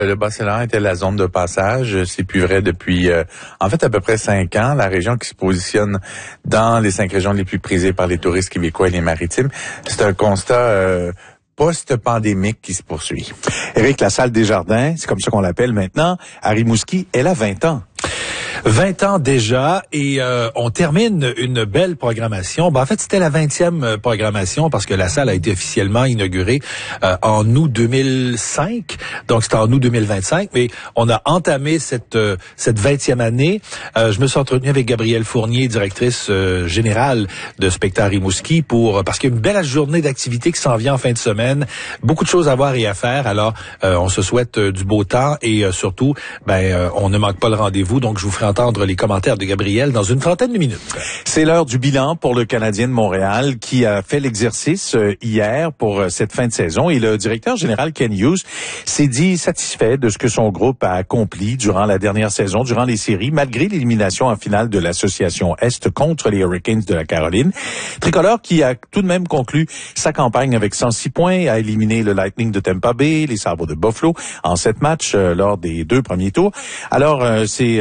Le Bas-Saint-Laurent était la zone de passage. C'est plus vrai depuis, en fait, à peu près 5 ans. La région qui se positionne dans les 5 régions les plus prisées par les touristes québécois et les maritimes. C'est un constat post-pandémique qui se poursuit. Éric Lassalle Desjardins, c'est comme ça qu'on l'appelle maintenant, à Rimouski, elle a 20 ans. 20 ans déjà et on termine une belle programmation. En fait, c'était la 20e programmation parce que la salle a été officiellement inaugurée en août 2005. Donc, c'était en août 2025. Mais on a entamé cette 20e année. Je me suis entretenu avec Gabrielle Fournier, directrice générale de Spectacle Rimouski, parce qu'il y a une belle journée d'activité qui s'en vient en fin de semaine. Beaucoup de choses à voir et à faire. Alors, on se souhaite du beau temps et surtout, on ne manque pas le rendez-vous. Donc, je vous ferai entendre les commentaires de Gabrielle dans une trentaine de minutes. C'est l'heure du bilan pour le Canadien de Montréal qui a fait l'exercice hier pour cette fin de saison et le directeur général Ken Hughes s'est dit satisfait de ce que son groupe a accompli durant la dernière saison, durant les séries, malgré l'élimination en finale de l'Association Est contre les Hurricanes de la Caroline. Tricolore qui a tout de même conclu sa campagne avec 106 points, a éliminé le Lightning de Tampa Bay, les Sabres de Buffalo en 7 matchs lors des 2 premiers tours. Alors, c'est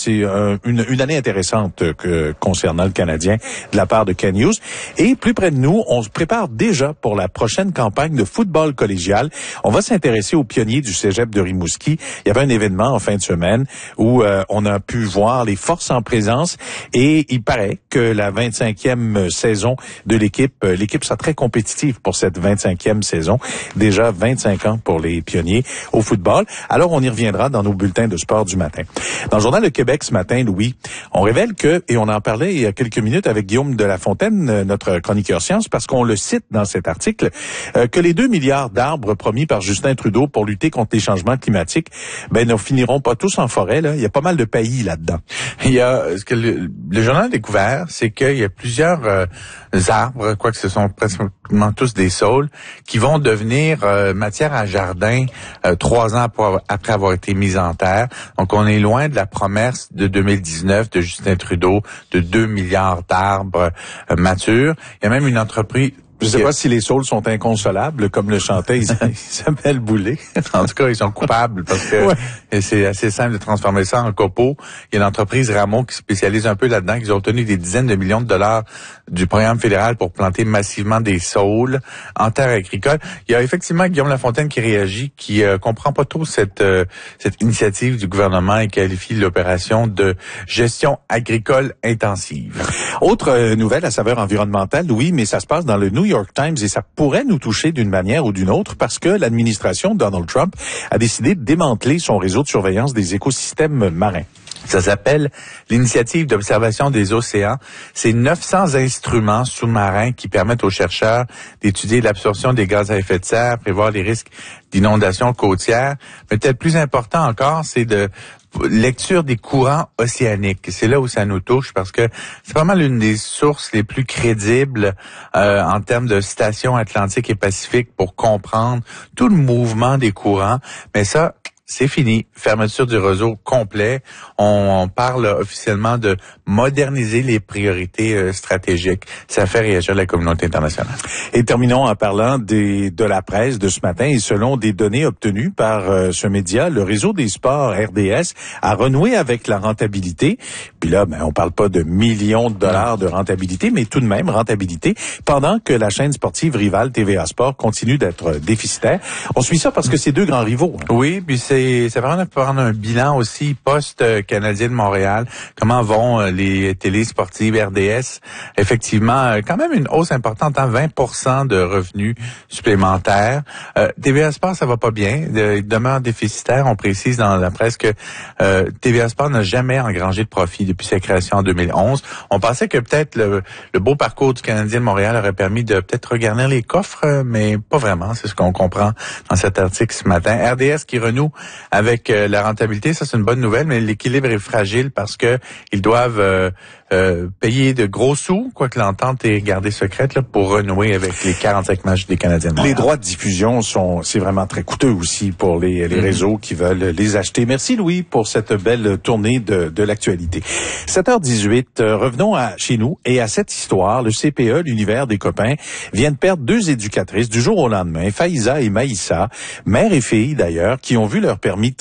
une année intéressante concernant le Canadien de la part de Ken Hughes. Et plus près de nous, on se prépare déjà pour la prochaine campagne de football collégial. On va s'intéresser aux pionniers du cégep de Rimouski. Il y avait un événement en fin de semaine où on a pu voir les forces en présence et il paraît que la 25e saison de l'équipe sera très compétitive pour cette 25e saison. Déjà 25 ans pour les pionniers au football. Alors, on y reviendra dans nos bulletins de sport du matin. Dans le Journal de Québec ce matin, Louis, on révèle que, et on en parlait il y a quelques minutes avec Guillaume de La Fontaine, notre chroniqueur science, parce qu'on le cite dans cet article, que les 2 milliards d'arbres promis par Justin Trudeau pour lutter contre les changements climatiques, ne finiront pas tous en forêt, là. Il y a pas mal de pays là-dedans. Il y a, ce que le journal a découvert, c'est qu'il y a plusieurs arbres, quoique ce sont pratiquement tous des saules, qui vont devenir matière à jardin 3 ans après avoir été mis en terre. Donc, on est loin de la promesse de 2019 de Justin Trudeau de 2 milliards d'arbres matures. Il y a même une entreprise... Je sais pas si les saules sont inconsolables, comme le chantait Isabelle Boulay. En tout cas, ils sont coupables parce que c'est assez simple de transformer ça en copeaux. Il y a l'entreprise Rameau qui spécialise un peu là-dedans, qui ont obtenu des dizaines de millions de dollars du programme fédéral pour planter massivement des saules en terre agricole. Il y a effectivement Guillaume Lafontaine qui réagit, qui comprend pas trop cette initiative du gouvernement et qualifie l'opération de gestion agricole intensive. Autre nouvelle à saveur environnementale, oui, mais ça se passe dans le New York Times et ça pourrait nous toucher d'une manière ou d'une autre parce que l'administration de Donald Trump a décidé de démanteler son réseau de surveillance des écosystèmes marins. Ça s'appelle l'Initiative d'observation des océans. C'est 900 instruments sous-marins qui permettent aux chercheurs d'étudier l'absorption des gaz à effet de serre, prévoir les risques d'inondations côtières. Mais peut-être plus important encore, c'est de lecture des courants océaniques. C'est là où ça nous touche parce que c'est vraiment l'une des sources les plus crédibles en termes de stations atlantiques et pacifiques pour comprendre tout le mouvement des courants. Mais ça, c'est fini. Fermeture du réseau complet. On parle officiellement de moderniser les priorités stratégiques. Ça fait réagir la communauté internationale. Et terminons en parlant de la presse de ce matin. Et selon des données obtenues par ce média, le réseau des sports RDS a renoué avec la rentabilité. Puis là, on parle pas de millions de dollars de rentabilité, mais tout de même rentabilité, pendant que la chaîne sportive rivale TVA Sport continue d'être déficitaire. On suit ça parce que c'est 2 grands rivaux. Oui, puis ça va prendre un bilan aussi post-Canadien de Montréal. Comment vont les télés sportives RDS? Effectivement, quand même une hausse importante, 20% de revenus supplémentaires. TVA Sport, ça va pas bien. Il demeure déficitaire. On précise dans la presse que TVA Sport n'a jamais engrangé de profit depuis sa création en 2011. On pensait que peut-être le beau parcours du Canadien de Montréal aurait permis de peut-être regarnir les coffres, mais pas vraiment. C'est ce qu'on comprend dans cet article ce matin. RDS qui renoue avec la rentabilité, ça c'est une bonne nouvelle, mais l'équilibre est fragile parce que ils doivent payer de gros sous, quoique l'entente est gardée secrète, là, pour renouer avec les 45 matchs des Canadiens de Montréal. Les droits de diffusion c'est vraiment très coûteux aussi pour les réseaux qui veulent les acheter. Merci Louis pour cette belle tournée de l'actualité. 7h18, revenons chez nous et à cette histoire. Le CPE, l'univers des copains, vient de perdre 2 éducatrices du jour au lendemain, Faïza et Maïssa, mère et fille d'ailleurs, qui ont vu leur permis de